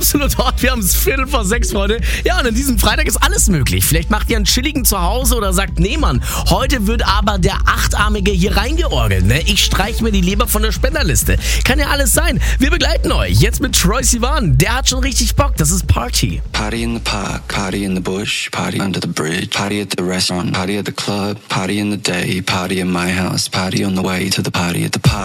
absolut hot. Wir haben es 5:45, Freunde. Ja, und an diesem Freitag ist alles möglich. Vielleicht macht ihr einen chilligen Zuhause oder sagt, nee, Mann, heute wird aber der Achtarmige hier reingeorgelt. Ne? Ich streich mir die Leber von der Spenderliste. Kann ja alles sein. Wir begleiten euch. Jetzt mit Troye Sivan. Der hat schon richtig Bock. Das ist Party. Party in the park, party in the bush, party under the bridge, party at the restaurant, party at the club, party in the day, party in my house, party on the way to the party at the park.